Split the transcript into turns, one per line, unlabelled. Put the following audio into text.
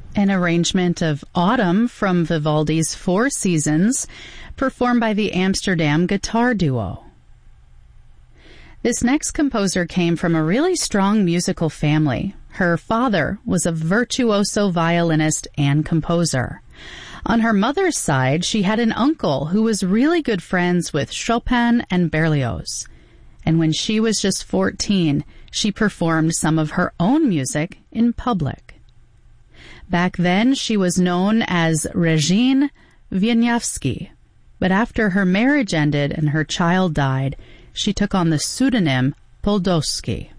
an arrangement of Autumn from Vivaldi's Four Seasons, performed by the Amsterdam Guitar Duo. This next composer came from a really strong musical family. Her father was a virtuoso violinist and composer. On her mother's side, she had an uncle who was really good friends with Chopin and Berlioz. And when she was just 14, she performed some of her own music in public. Back then, she was known as Regine Wieniawski, but after her marriage ended and her child died, she took on the pseudonym Poldowski.